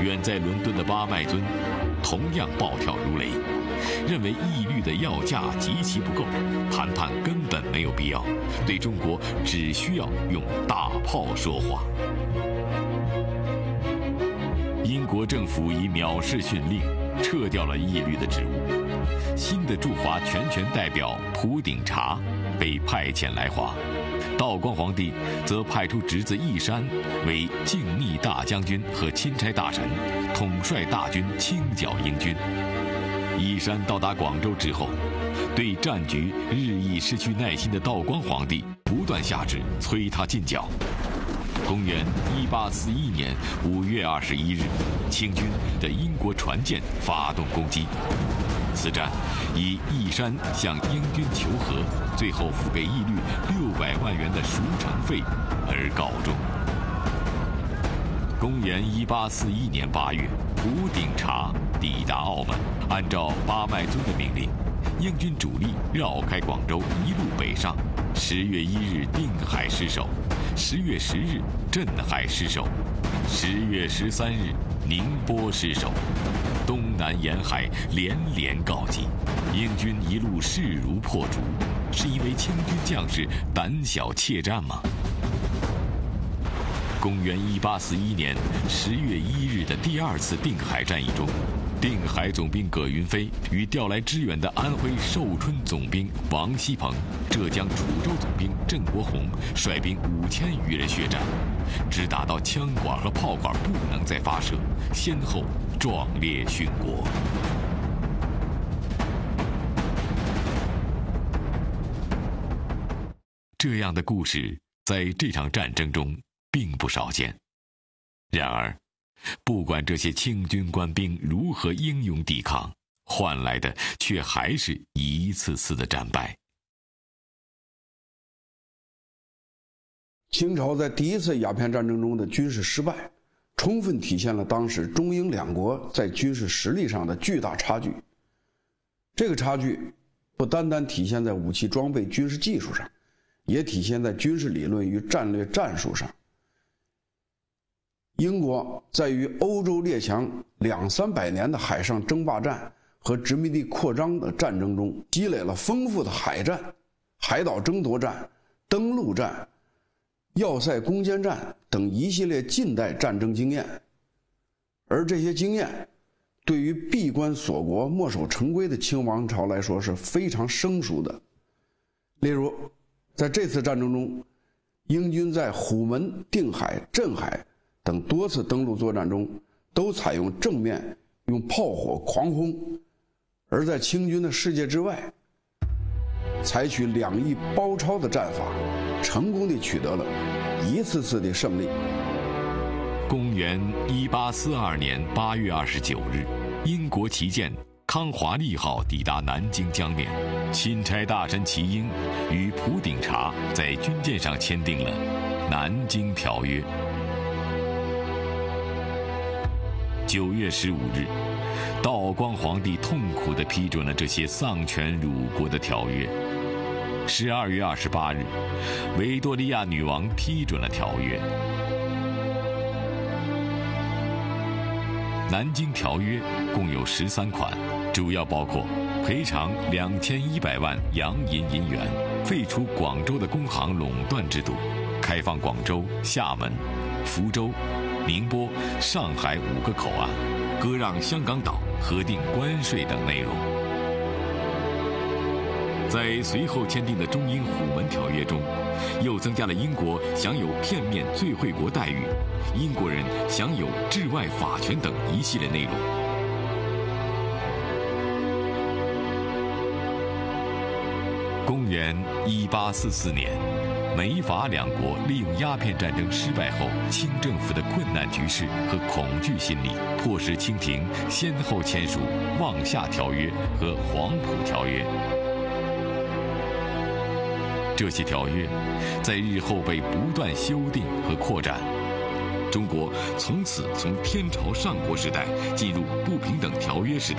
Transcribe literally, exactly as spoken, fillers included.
远在伦敦的巴麦尊同样暴跳如雷，认为义律的要价极其不够，谈判根本没有必要，对中国只需要用大炮说话。英国政府以藐视训令撤掉了义律的职务，新的驻华全权代表蒲鼎察被派遣来华，道光皇帝则派出侄子义山为靖逆大将军和钦差大臣，统帅大军清剿英军。义山到达广州之后，对战局日益失去耐心的道光皇帝不断下旨催他进剿。公元一八四一年五月二十一日，清军的英国船舰发动攻击。此战以义山向英军求和，最后付给义律六百万元的赎城费而告终。公元一八四一年八月，蒲鼎察抵达澳门，按照巴麦尊的命令，英军主力绕开广州，一路北上。十月一日，定海失守；十月十日，镇海失守；十月十三日，宁波失守。东南沿海连连告急，英军一路势如破竹，是因为清军将士胆小怯战吗？公元一八四一年十月一日的第二次定海战役中，定海总兵葛云飞与调来支援的安徽寿春总兵王锡鹏、浙江楚州总兵郑国洪率兵五千余人血战，直打到枪管和炮管不能再发射，先后壮烈殉国。这样的故事在这场战争中并不少见。然而，不管这些清军官兵如何英勇抵抗，换来的却还是一次次的战败。 清朝在第一次鸦片战争中的军事失败，充分体现了当时中英两国在军事实力上的巨大差距。这个差距不单单体现在武器装备、军事技术上，也体现在军事理论与战略战术上。英国在与欧洲列强两三百年的海上争霸战和殖民地扩张的战争中，积累了丰富的海战、海岛争夺战、登陆战、要塞攻坚战等一系列近代战争经验，而这些经验对于闭关锁国、墨守成规的清王朝来说是非常生疏的。例如，在这次战争中，英军在虎门、定海、镇海等多次登陆作战中，都采用正面用炮火狂轰，而在清军的世界之外，采取两翼包抄的战法，成功地取得了一次次的胜利。 公元一八四二年八月二十九日，英国旗舰康华利号抵达南京江面，钦差大臣齐英与蒲鼎察在军舰上签订了《南京条约》。九月十五日，道光皇帝痛苦地批准了这些丧权辱国的条约。十二月二十八日，维多利亚女王批准了条约。南京条约共有十三款，主要包括赔偿两千一百万洋银银元，废除广州的工行垄断制度，开放广州、厦门、福州、宁波、上海五个口岸，割让香港岛，核定关税等内容。在随后签订的中英虎门条约中，又增加了英国享有片面最惠国待遇，英国人享有治外法权等一系列内容。公元一八四四年，美法两国利用鸦片战争失败后清政府的困难局势和恐惧心理，迫使清廷先后签署《望厦条约》和《黄埔条约》。这些条约在日后被不断修订和扩展，中国从此从天朝上国时代进入不平等条约时代。